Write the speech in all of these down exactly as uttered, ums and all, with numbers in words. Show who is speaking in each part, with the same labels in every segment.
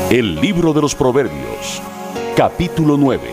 Speaker 1: El libro de los Proverbios, capítulo nueve.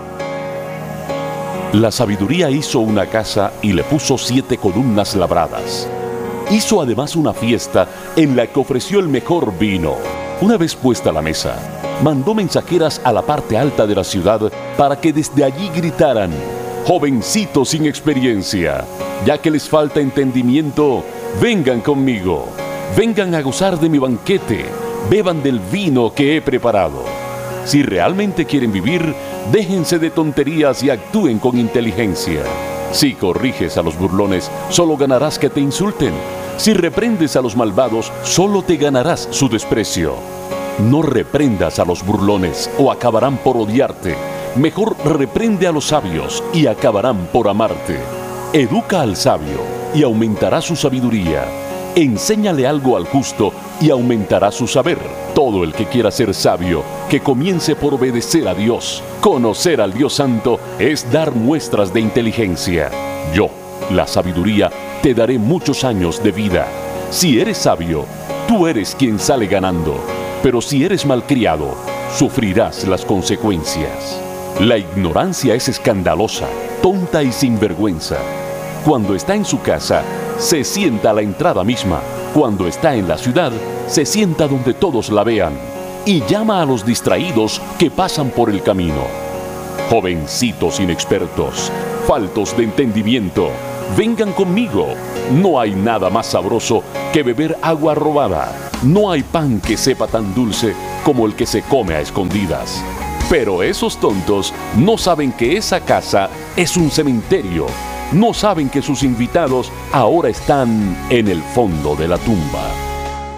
Speaker 1: La sabiduría hizo una casa y le puso siete columnas labradas. Hizo además una fiesta en la que ofreció el mejor vino. Una vez puesta la mesa, mandó mensajeras a la parte alta de la ciudad para que desde allí gritaran: jovencitos sin experiencia, ya que les falta entendimiento, vengan conmigo, vengan a gozar de mi banquete, beban del vino que he preparado. Si realmente quieren vivir, déjense de tonterías y actúen con inteligencia. Si corriges a los burlones, solo ganarás que te insulten. Si reprendes a los malvados, solo te ganarás su desprecio. No reprendas a los burlones o acabarán por odiarte. Mejor reprende a los sabios y acabarán por amarte. Educa al sabio y aumentará su sabiduría. Enséñale algo al justo y aumentará su saber. Todo el que quiera ser sabio, que comience por obedecer a Dios. Conocer al Dios Santo es dar muestras de inteligencia. Yo, la sabiduría, te daré muchos años de vida. Si eres sabio, tú eres quien sale ganando. Pero si eres malcriado, sufrirás las consecuencias. La ignorancia es escandalosa, tonta y sinvergüenza. Cuando está en su casa, se sienta a la entrada misma. Cuando está en la ciudad, se sienta donde todos la vean. Y llama a los distraídos que pasan por el camino. Jovencitos inexpertos, faltos de entendimiento, vengan conmigo. No hay nada más sabroso que beber agua robada. No hay pan que sepa tan dulce como el que se come a escondidas. Pero esos tontos no saben que esa casa es un cementerio. No saben que sus invitados ahora están en el fondo de la tumba.